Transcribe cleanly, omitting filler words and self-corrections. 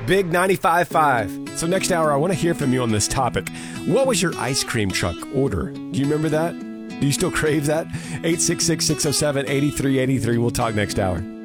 Big 95.5. So next hour, I want to hear from you on this topic. What was your ice cream truck order? Do you remember that? Do you still crave that? 866-607-8383. We'll talk next hour.